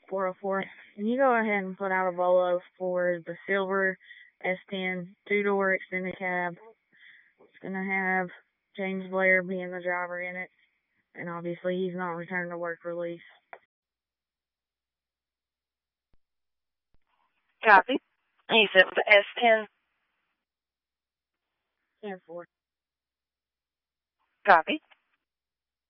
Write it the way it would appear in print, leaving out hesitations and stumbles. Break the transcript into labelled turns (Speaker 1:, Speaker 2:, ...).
Speaker 1: 404. Can you go ahead and put out a Volo for the silver S10 two-door extended cab? It's going to have James Blair being the driver in it, and obviously he's not returned to work release.
Speaker 2: Copy. And you said it was the S10?
Speaker 1: 10-4.
Speaker 2: Copy.